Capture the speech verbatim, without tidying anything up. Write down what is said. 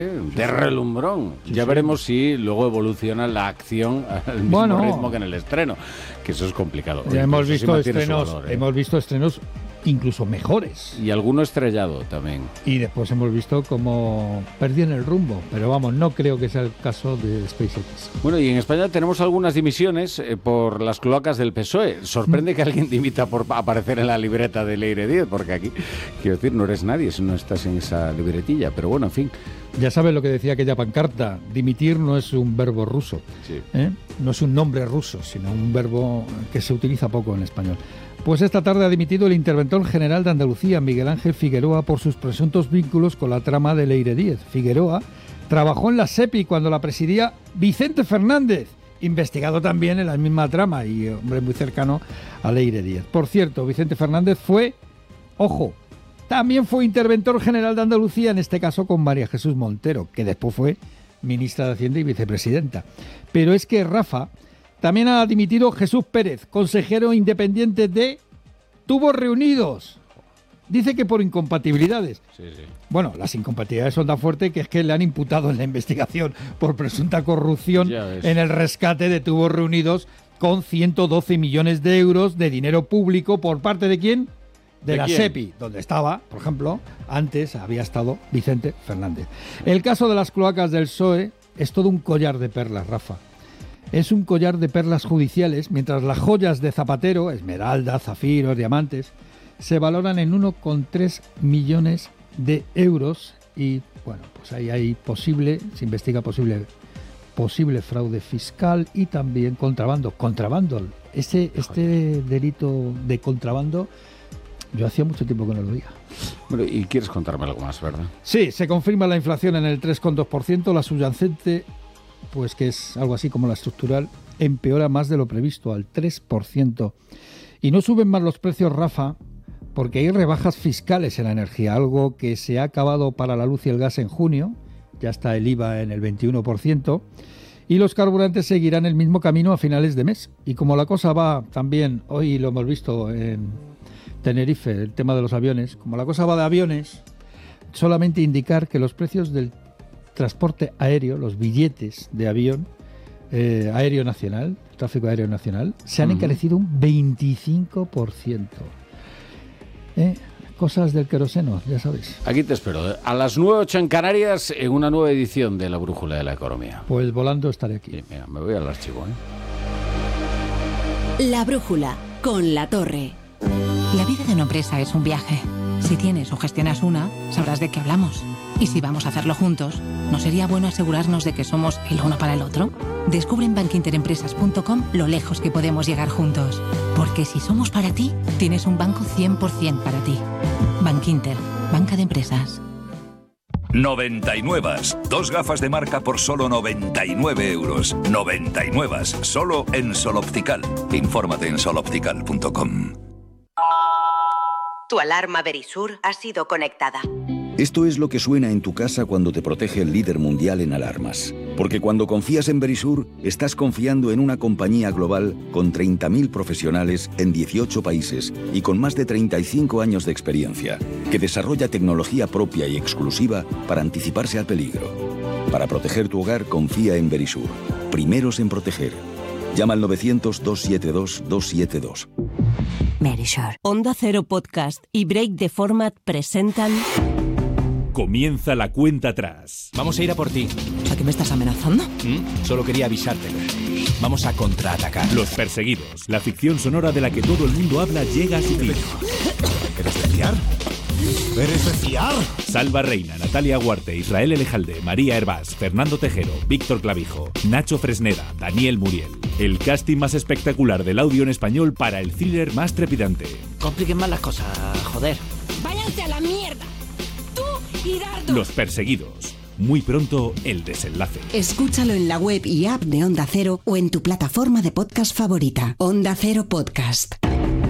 de relumbrón. Sí, ya sí. veremos si luego evoluciona la acción al mismo bueno, ritmo que en el estreno, que eso es complicado. Ya hemos visto estrenos, valor, ¿eh? hemos visto estrenos incluso mejores. Y alguno estrellado también. Y después hemos visto cómo perdían el rumbo, pero vamos, no creo que sea el caso de SpaceX. Bueno, y en España tenemos algunas dimisiones eh, por las cloacas del P S O E. Sorprende mm. que alguien dimita por aparecer en la libreta de Leire Díez, porque aquí, quiero decir, no eres nadie si no estás en esa libretilla, pero bueno, en fin. Ya sabes lo que decía aquella pancarta, dimitir no es un verbo ruso, sí. ¿eh? No es un nombre ruso, sino un verbo que se utiliza poco en español. Pues esta tarde ha dimitido el interventor general de Andalucía, Miguel Ángel Figueroa, por sus presuntos vínculos con la trama de Leire Díez. Figueroa trabajó en la SEPI cuando la presidía Vicente Fernández, investigado también en la misma trama y hombre muy cercano a Leire Díez. Por cierto, Vicente Fernández fue, ojo, también fue interventor general de Andalucía, en este caso con María Jesús Montero, que después fue ministra de Hacienda y vicepresidenta. Pero es que Rafa... También ha dimitido Jesús Pérez, consejero independiente de Tubos Reunidos. Dice que por incompatibilidades. Sí, sí. Bueno, las incompatibilidades son tan fuertes que es que le han imputado en la investigación por presunta corrupción en el rescate de Tubos Reunidos con ciento doce millones de euros de dinero público. ¿Por parte de quién? De, ¿De la quién? SEPI, donde estaba, por ejemplo, antes había estado Vicente Fernández. El caso de las cloacas del P S O E es todo un collar de perlas, Rafa. Es un collar de perlas judiciales, mientras las joyas de Zapatero, esmeraldas, zafiros, diamantes, se valoran en uno coma tres millones de euros y, bueno, pues ahí hay posible, se investiga posible, posible fraude fiscal y también contrabando. Contrabando, ese, este delito de contrabando, yo hacía mucho tiempo que no lo veía. Bueno, y quieres contarme algo más, ¿verdad? Sí, se confirma la inflación en el tres coma dos por ciento, la subyacente, pues que es algo así como la estructural, empeora más de lo previsto, al tres por ciento. Y no suben más los precios, Rafa, porque hay rebajas fiscales en la energía, algo que se ha acabado para la luz y el gas en junio, ya está el I V A en el veintiuno por ciento, y los carburantes seguirán el mismo camino a finales de mes. Y como la cosa va también, hoy lo hemos visto en Tenerife, el tema de los aviones, como la cosa va de aviones, solamente indicar que los precios del transporte aéreo, los billetes de avión eh, aéreo nacional, tráfico aéreo nacional, se han uh-huh. encarecido un veinticinco por ciento. ¿Eh? Cosas del queroseno, ya sabéis. Aquí te espero, a las nueve ocho en Canarias, en una nueva edición de La Brújula de la Economía. Pues volando estaré aquí. Sí, mira, me voy al archivo, ¿eh? La Brújula, con La Torre. La vida de una empresa es un viaje. Si tienes o gestionas una, sabrás de qué hablamos. Y si vamos a hacerlo juntos, ¿no sería bueno asegurarnos de que somos el uno para el otro? Descubre en bankinterempresas punto com lo lejos que podemos llegar juntos. Porque si somos para ti, tienes un banco cien por ciento para ti. Bankinter, banca de empresas. noventa y nueve. Dos gafas de marca por solo noventa y nueve euros. noventa y nueve. Solo en Sol Optical. Infórmate en sol optical punto com. Tu alarma Verisur ha sido conectada. Esto es lo que suena en tu casa cuando te protege el líder mundial en alarmas. Porque cuando confías en Verisur, estás confiando en una compañía global con treinta mil profesionales en dieciocho países y con más de treinta y cinco años de experiencia, que desarrolla tecnología propia y exclusiva para anticiparse al peligro. Para proteger tu hogar, confía en Verisur. Primeros en proteger. Llama al novecientos, doscientos setenta y dos, doscientos setenta y dos. Verisur. Onda Cero Podcast y Break the Format presentan... Comienza la cuenta atrás. Vamos a ir a por ti. O sea, ¿que me estás amenazando? ¿Mm? Solo quería avisártelo. Vamos a contraatacar. Los Perseguidos. La ficción sonora de la que todo el mundo habla llega a su fin. ¿Quieres desviar? ¿Eres de fiar? Salva Reina, Natalia Huarte, Israel Elejalde, María Hervás, Fernando Tejero, Víctor Clavijo, Nacho Fresneda, Daniel Muriel. El casting más espectacular del audio en español para el thriller más trepidante. Compliquen más las cosas, joder. ¡Váyanse a la mierda! ¡Tú y Dardo! Los Perseguidos. Muy pronto, el desenlace. Escúchalo en la web y app de Onda Cero o en tu plataforma de podcast favorita. Onda Cero Podcast.